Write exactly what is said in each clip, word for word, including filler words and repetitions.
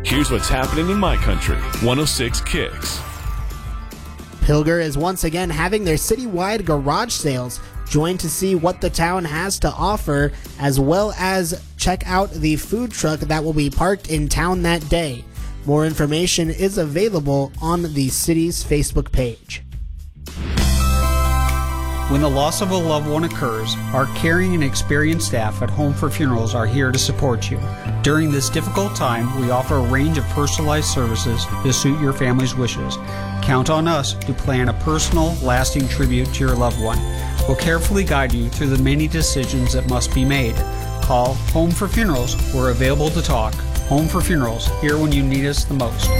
Here's what's happening in my country. one oh six Kicks. Pilger is once again having their citywide garage sales. Join to see what the town has to offer, as well as check out the food truck that will be parked in town that day. More information is available on the city's Facebook page. When the loss of a loved one occurs, our caring and experienced staff at Home for Funerals are here to support you. During this difficult time, we offer a range of personalized services to suit your family's wishes. Count on us to plan a personal, lasting tribute to your loved one. We'll carefully guide you through the many decisions that must be made. Call Home for Funerals. We're available to talk. Home for Funerals, here when you need us the most.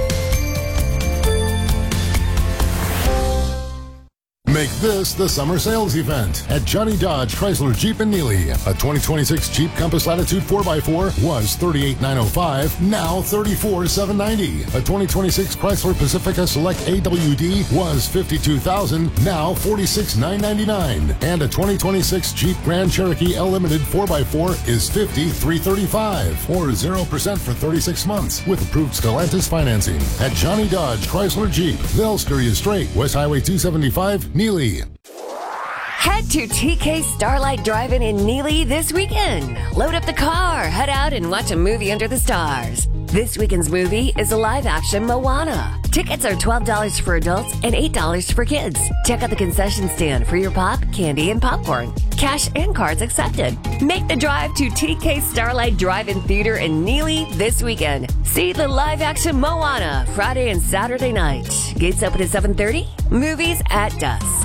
Make this the summer sales event at Johnny Dodge Chrysler Jeep in Neely. A twenty twenty-six Jeep Compass Latitude four by four was thirty-eight thousand nine hundred five dollars, now thirty-four thousand seven hundred ninety dollars. A twenty twenty-six Chrysler Pacifica Select A W D was fifty-two thousand dollars, now forty-six thousand nine hundred ninety-nine dollars. And a twenty twenty-six Jeep Grand Cherokee L Limited four by four is fifty-three thousand three hundred thirty-five dollars, or zero percent for thirty-six months with approved Stellantis financing. At Johnny Dodge Chrysler Jeep, they'll steer you straight. West Highway two seventy-five, Neely. Head to T K Starlight Drive-In in Neely this weekend. Load up the car, head out, and watch a movie under the stars. This weekend's movie is a live-action Moana. Tickets are twelve dollars for adults and eight dollars for kids. Check out the concession stand for your pop, candy, and popcorn. Cash and cards accepted. Make the drive to T K Starlight Drive-In Theater in Neely this weekend. See the live-action Moana Friday and Saturday night. Gates open at seven thirty. Movies at dusk.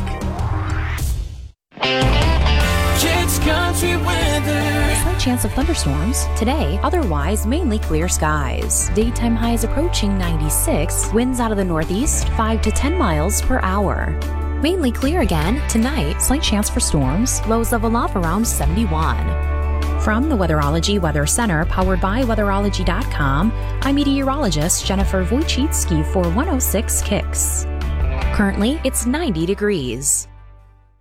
Kicks Country Weather. Slight chance of thunderstorms. Today, otherwise mainly clear skies. Daytime highs approaching ninety-six. Winds out of the northeast, five to ten miles per hour. Mainly clear again. Tonight, slight chance for storms. Lows level off around seventy-one. From the Weatherology Weather Center, powered by weatherology dot com, I'm meteorologist Jennifer Wojcicki for one oh six Kicks. Currently, it's ninety degrees.